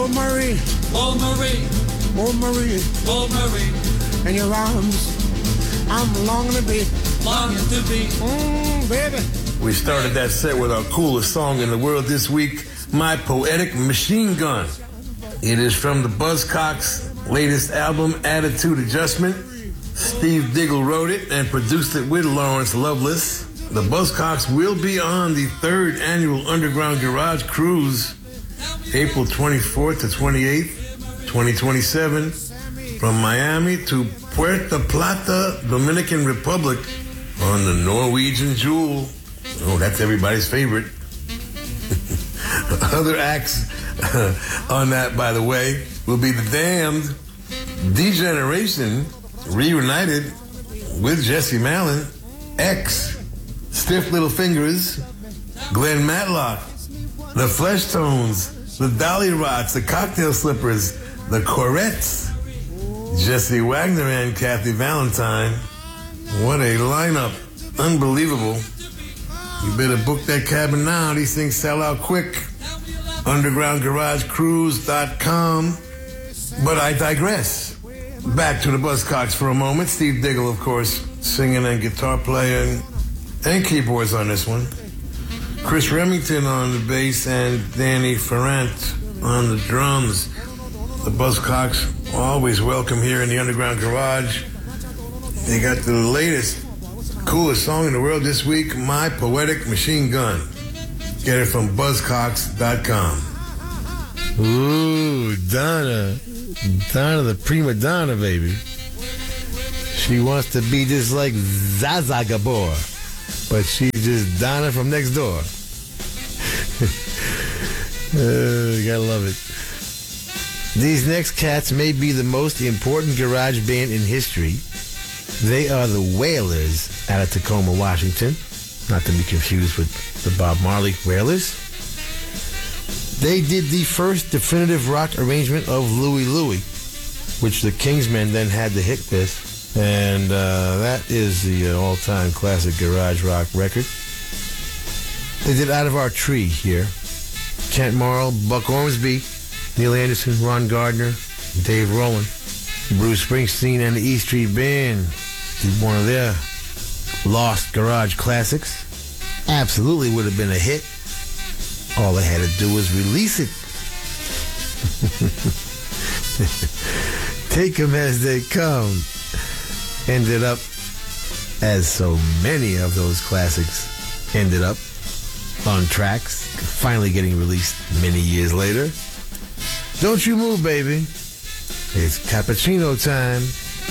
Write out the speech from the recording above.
Oh, Marie. Oh, Marie. Oh, Marie. Oh, Marie. In your arms, I'm longing to be. Longing to be. Baby. We started that set with our coolest song in the world this week, My Poetic Machine Gun. It is from the Buzzcocks' latest album, Attitude Adjustment. Steve Diggle wrote it and produced it with Lawrence Lovelace. The Buzzcocks will be on the 3rd annual Underground Garage Cruise, April 24th to 28th, 2027, from Miami to Puerto Plata, Dominican Republic, on the Norwegian Jewel. Oh, that's everybody's favorite. Other acts on that, by the way, will be The Damned, Degeneration, reunited with Jesse Malin, X, Stiff Little Fingers, Glenn Matlock, The Flesh Tones, The Dolly Rots, The Cocktail Slippers, The Corettes, Jesse Wagner and Kathy Valentine. What a lineup. Unbelievable. You better book that cabin now. These things sell out quick. UndergroundGarageCruise.com. But I digress. Back to the Buzzcocks for a moment. Steve Diggle, of course, singing and guitar playing and keyboards on this one. Chris Remington on the bass and Danny Ferrant on the drums. The Buzzcocks always welcome here in the Underground Garage. They got the latest, coolest song in the world this week, My Poetic Machine Gun. Get it from Buzzcocks.com. Ooh, Donna. Donna the prima donna, baby. She wants to be just like Zaza Gabor, but she's just Donna from next door. You gotta love it. These next cats may be the most important garage band in history. They are the Wailers out of Tacoma, Washington. Not to be confused with the Bob Marley Wailers. They did the first definitive rock arrangement of Louie Louie, which the Kingsmen then had the hit with. And that is the all-time classic garage rock record. They did Out of Our Tree here. Kent Morrow, Buck Ormsby, Neil Anderson, Ron Gardner, Dave Rowland. Bruce Springsteen and the E Street Band did one of their lost garage classics. Absolutely would have been a hit. All they had to do was release it. Take them as they come. Ended up, as so many of those classics ended up, on tracks, finally getting released many years later. Don't you move, baby. It's cappuccino time.